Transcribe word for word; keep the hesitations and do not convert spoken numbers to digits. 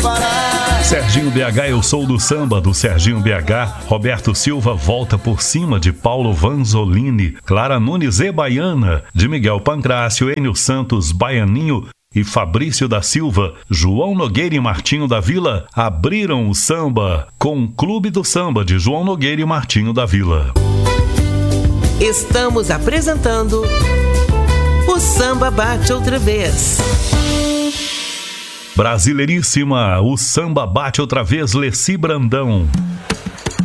parar. Serginho B H, eu sou do samba, do Serginho B H. Roberto Silva, volta por cima, de Paulo Vanzolini. Clara Nunes e Baiana, de Miguel Pancrácio, Enio Santos, Baianinho e Fabrício da Silva. João Nogueira e Martinho da Vila abriram o samba com o Clube do Samba, de João Nogueira e Martinho da Vila. Estamos apresentando o Samba Bate Outra Vez. Brasileiríssima, o samba bate outra vez, Leci Brandão.